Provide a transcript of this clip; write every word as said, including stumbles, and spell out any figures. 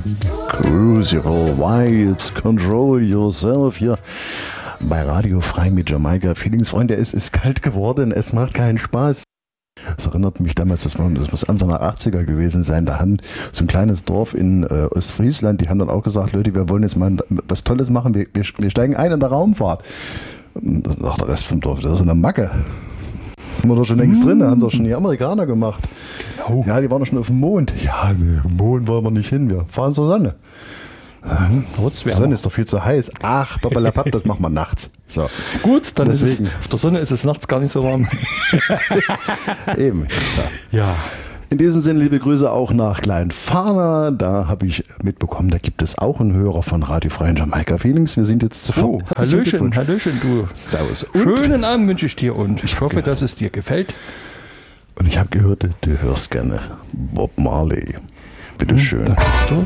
Crucible Vibes, Control Yourself hier bei Radio Frei mit Jamaika Feelings. Freunde, es ist kalt geworden, es macht keinen Spaß. Es erinnert mich damals, das, war, das muss Anfang der achtziger gewesen sein, da haben so ein kleines Dorf in äh, Ostfriesland, die haben dann auch gesagt, Leute, wir wollen jetzt mal was Tolles machen, wir, wir, wir steigen ein in der Raumfahrt. Und ach, der Rest vom Dorf, das ist eine Macke. Sind wir doch schon längst drin, da haben doch schon die Amerikaner gemacht. Genau. Ja, die waren doch schon auf dem Mond. Ja, nee, auf dem Mond wollen wir nicht hin, wir fahren zur Sonne. Mhm. Die Sonne ist doch viel zu heiß. Ach, papalapap, das machen wir nachts. So. Gut, dann Deswegen. ist es, auf der Sonne ist es nachts gar nicht so warm. Eben. So. Ja. In diesem Sinne liebe Grüße auch nach Kleinfahner. Da habe ich mitbekommen, da gibt es auch einen Hörer von Radio Frei Jamaika Feelings. Wir sind jetzt zuvor. Oh, Hallöchen, Hallöchen, du. Servus. Schönen Abend wünsche ich dir und ich hoffe, dass es dir gefällt. Und ich habe gehört, du hörst gerne Bob Marley. Bitte schön. Hm,